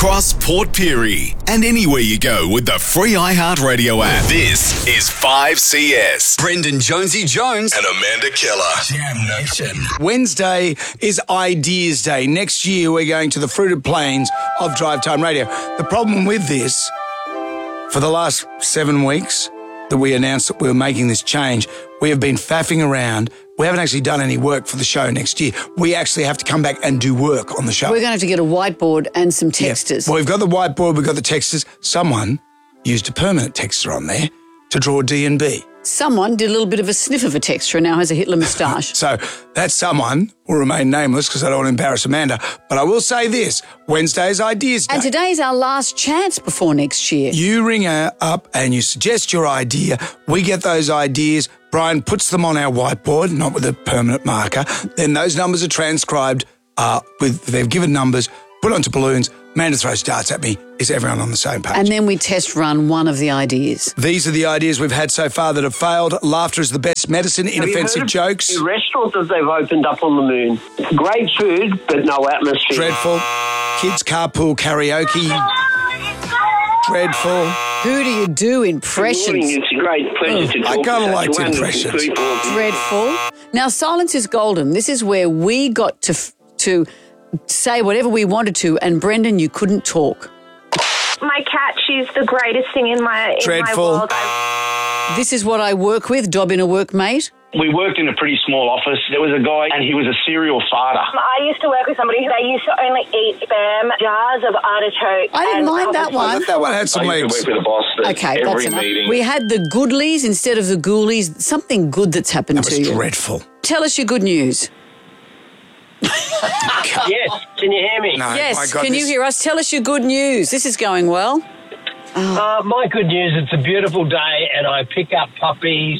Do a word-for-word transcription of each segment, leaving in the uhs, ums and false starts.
across Port Pirie and anywhere you go with the free iHeartRadio app. This is five C S. Brendan Jonesy Jones and Amanda Keller. Jam Nation. Wednesday is Ideas Day. Next year, we're going to the fruited plains of Drive Time Radio. The problem with this, for the last seven weeks that we announced that we were making this change, we have been faffing around. We haven't actually done any work for the show next year. We actually have to come back and do work on the show. We're going to have to get a whiteboard and some texters. Yeah. Well, we've got the whiteboard, we've got the texters. Someone used a permanent texter on there to draw D and B. Someone did a little bit of a sniff of a texture and now has a Hitler moustache. So that someone will remain nameless because I don't want to embarrass Amanda. But I will say this, Wednesday's Ideas Day. And today's our last chance before next year. You ring her up and you suggest your idea. We get those ideas. Brian puts them on our whiteboard, not with a permanent marker. Then those numbers are transcribed uh, with, they've given numbers, put onto balloons. Amanda throws darts at me. Is everyone on the same page? And then we test run one of the ideas. These are the ideas we've had so far that have failed. Laughter is the best medicine. Inoffensive jokes. The restaurants that they've opened up on the moon. Great food, but no atmosphere. Dreadful. Kids carpool karaoke. Dreadful. Who do you do impressions? Good morning. It's a great pleasure to talk I kind of to liked such impressions. wonderful people. Dreadful. Now, silence is golden. This is where we got to f- to say whatever we wanted to, and Brendan, you couldn't talk. My cat, she's the greatest thing in my, in Dreadful. my world. I- This is what I work with, Dob in a workmate. We worked in a pretty small office. There was a guy and he was a serial farter. I used to work with somebody who they used to only eat spam, jars of artichoke. I didn't and mind that avocado. one. I thought that one had some I used legs. to work with a boss that Okay, that's every enough. meeting... We had the goodlies instead of the ghoulies. Something good that's happened That to was you. dreadful. Tell us your good news. Yes, can you hear me? No, my Yes, God, can you this- hear us? Tell us your good news. This is going well. Uh, my good news, it's a beautiful day and I pick up puppies.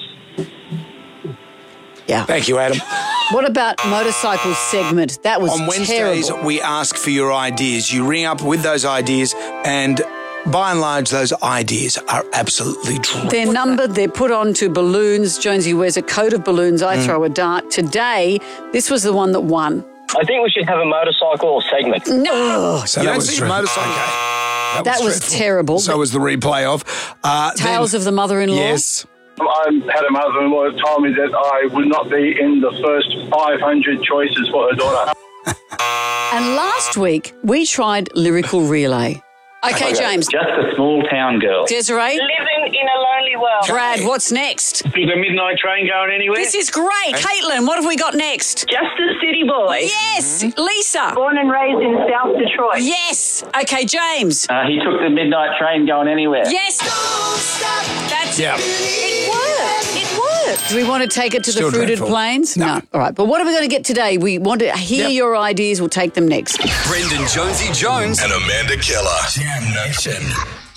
Yeah. Thank you, Adam. What about motorcycle segment? That was On Wednesdays, terrible. we ask for your ideas. You ring up with those ideas, and by and large, those ideas are absolutely dreadful. They're numbered, they're put onto balloons. Jonesy wears a coat of balloons. I Mm. throw a dart. Today, this was the one that won. I think we should have a motorcycle segment. No. So You that don't was see dreadful. motorcycle- Okay. That was dreadful. terrible. So was the replay of uh, Tales then- of the mother-in-law. Yes. I had a mother-in-law who told me that I would not be in the first five hundred choices for her daughter. And last week, we tried lyrical relay. Okay, James. Just a small town girl. Desiree. Living in a lonely world. Brad, what's next? Is the midnight train going anywhere? This is great. Caitlin, what have we got next? Just a city boy. Yes. Lisa. Born and raised in South Detroit. Yes. Okay, James. Uh, he took the midnight train going anywhere. Yes. That's Yeah. it. worked. It worked. Do we want to take it to Still the fruited dreadful. plains? No. All right. But what are we going to get today? We want to hear Yep. your ideas. We'll take them next. Brendan Jonesy Jones and Amanda Keller. Jam Nation.